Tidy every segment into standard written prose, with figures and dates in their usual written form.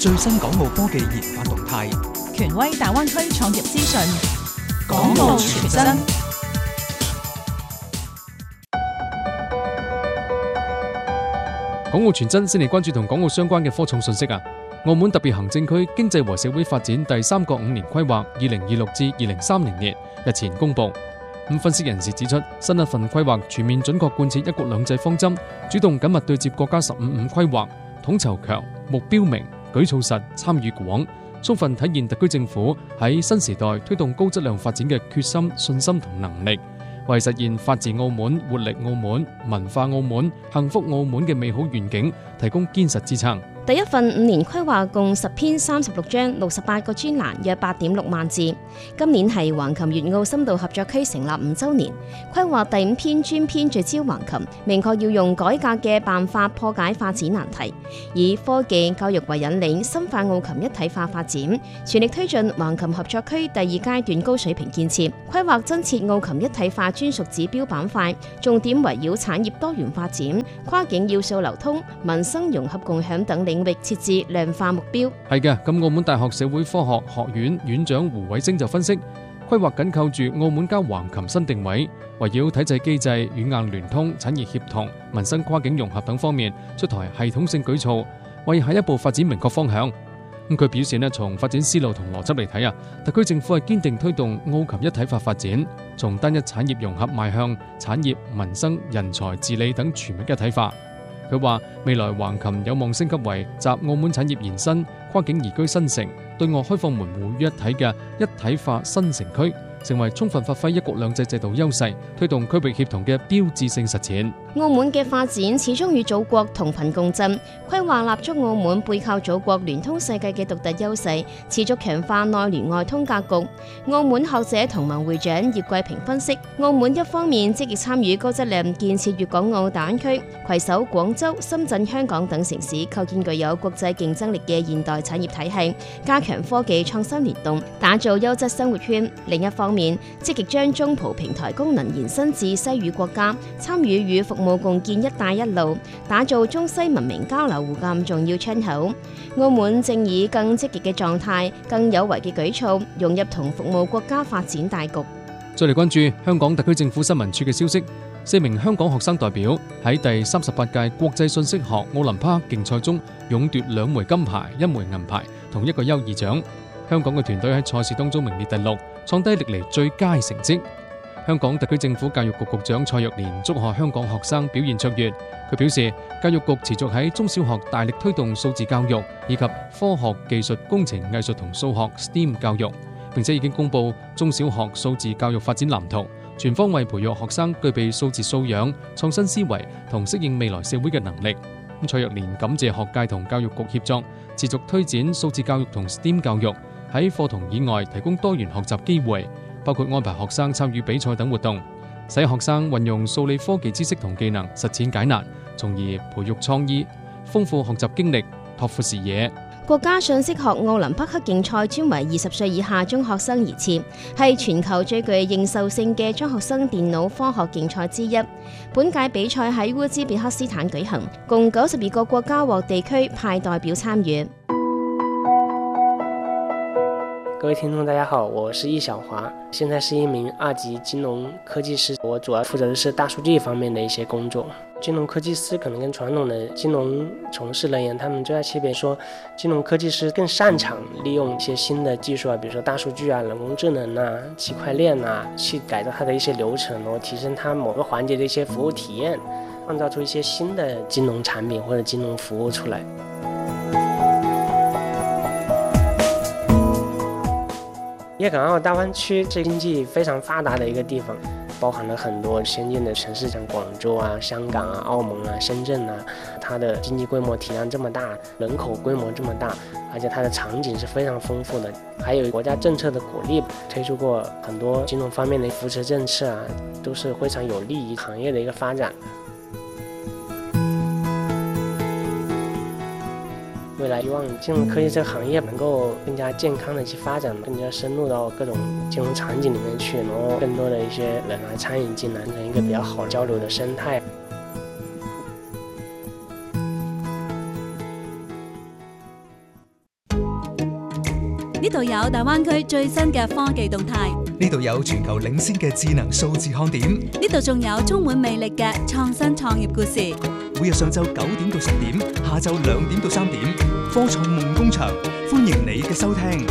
最新港澳科技研發動態， 權威大灣區創業資訊， 港澳傳真。 港澳傳真先嚟關注同港澳相關嘅科創信息啊！澳門特別行政區經濟和社會發展第3個5年規劃2026至2030年日前公布。分析人士指出，新一份規劃全面準確貫徹一國兩制方針，主動緊密對接國家15.5規劃，統籌強、目標明、舉措實、參與廣，充分體現特區政府喺新時代推動高質量發展嘅決心、信心同能力，為實現法治澳門、活力澳門、文化澳門、幸福澳門嘅美好願景提供堅實支撐。 第一份5年規劃共10篇36章68個專欄，約8.6萬字。今年係橫琴粵澳深度合作區成立5週年，規劃第5篇專篇聚焦橫琴，明確要用改革嘅辦法破解發展難題，以科技教育為引領，深化澳琴一體化發展，全力推進橫琴合作區第2階段高水平建設。規劃增設澳琴一體化專屬指標板塊，重點圍繞產業多元發展、跨境要素流通、民生融合共享等領域設置量化目標。 係嘅，咁澳門大學社會科學學院院長胡偉星就分析，規劃緊扣住澳門加橫琴新定位，圍繞體制機制、軟硬聯通、產業協同、民生跨境融合等方面出台系統性舉措，為下一步發展明確方向。佢表示從發展思路同邏輯嚟睇特區政府係堅定推動澳琴一體化發展，從單一產業融合邁向產業、民生、人才、治理等全面一體化。佢話未來橫琴有望升級為集澳門產業延伸、跨境宜居新城、對外開放門戶於一體嘅一體化新城區，成為充分發揮一國兩制制度優勢，推動區域協同嘅標誌性實踐。 澳門嘅發展始終與祖國同頻共振，規劃立足澳門背靠祖國聯通世界嘅獨特優勢，持續強化內聯外通格局。澳門學者同盟會長葉桂平分析，澳門一方面積極參與高質量建設粵港澳大灣區，攜手廣州、深圳、香港等城市，構建具有國際競爭力嘅現代產業體系，加強科技創新聯動，打造優質生活圈。另一方面，積極將中葡平台功能延伸至西語國家，參與與服務共建一帶一路，打造中西文明交流互鑒重要窗口。澳門正以更積極嘅狀態、更有為嘅舉措，融入同服務國家發展大局。 再嚟關注香港特區政府新聞處嘅消息，4名香港學生代表喺第38屆國際信息學奧林匹克競賽中勇奪2枚金牌、1枚銀牌同1個優異獎。香港嘅團隊喺賽事當中名列第6，創低歷嚟最佳成績。香港特區政府教育局局長蔡若蓮祝賀香港學生表現卓越。佢表示，教育局持續喺中小學大力推動數字教育以及科學、技術、工程、藝術同數學 STEAM 教育，並且已經公布中小學數字教育發展藍圖，全方位培育學生具備數字素養、創新思維同適應未來社會嘅能力。蔡若蓮感謝學界同教育局協作，持續推展數字教育同 STEAM 教育，喺課堂以外提供多元學習機會，包括安排學生參與比賽等活動，使學生運用數理科技知識同技能實踐解難，從而培育創意、豐富學習經歷、拓闊視野。 國家信息學奧林匹克競賽專為20歲以下中學生而設，係全球最具認受性嘅中學生電腦科學競賽之一。本屆比賽喺烏茲別克斯坦舉行，共92個國家或地區派代表參與。 各位聽眾大家好，我是易小華，現在是一名2級金融科技師，我主要負責的是大數據方面的一些工作。金融科技師可能跟傳統的金融從事人員，他們最大區別說，金融科技師更擅長利用一些新的技術啊，比如說大數據啊、人工智能啊、區塊鏈啊，去改造它的一些流程，然後提升它某個環節的一些服務體驗，創造出一些新的金融產品或者金融服務出來。粵港澳大灣區是經濟非常發達的一個地方，包含了很多先進的城市，像廣州啊、香港啊、澳門啊、深圳啊，它的經濟規模體量這麼大，人口規模這麼大，而且它的場景是非常豐富的，還有國家政策的鼓勵，推出過很多金融方面的扶持政策啊，都是非常有利於行業的一個發展。未來希望金融科技這個行業能夠更加健康的去發展，更加深入到各種金融場景裡面去，然後更多的一些人來參與進來，成一個比較好交流的生態。 呢度有大灣區最新嘅科技動態， 呢度有全球領先嘅智能數字看點， 呢度仲有充滿魅力嘅創新創業故事。 每日上晝9點到10點，下晝2點到3點，科創夢工場，歡迎你嘅收聽。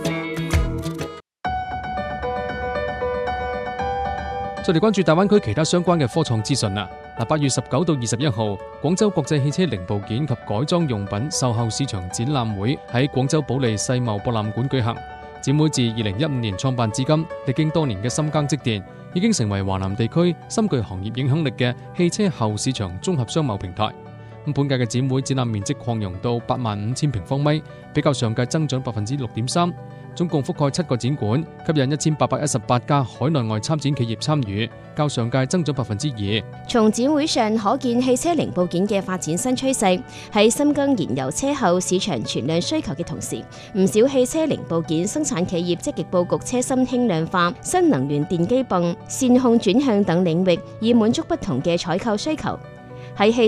再嚟關注大灣區其他相關嘅科創資訊啦。8月19到21號，廣州國際汽車零部件及改裝用品售後市場展覽會喺廣州保利世貿博覽館舉行。展會自2015年創辦至今，歷經多年嘅深耕積澱，已經成為華南地區深具行業影響力嘅汽車後市場綜合商貿平台。本屆嘅展會展覽面積擴容到85000平方米，比較上屆增長6.3%，總共覆蓋7個展館，吸引1818家海內外參展企業參與，較上屆增長2%。 從展會上可見汽車零部件嘅發展新趨勢，喺深耕燃油車後市場存量需求嘅同時，唔少汽車零部件生產企業積極佈局車身輕量化、新能源電機泵、線控轉向等領域，以滿足不同嘅採購需求。喺汽